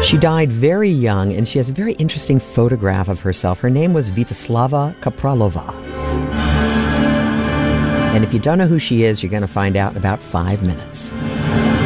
She died very young, and she has a very interesting photograph of herself. Her name was Vyacheslava Kapralova. And if you don't know who she is, you're going to find out in about 5 minutes.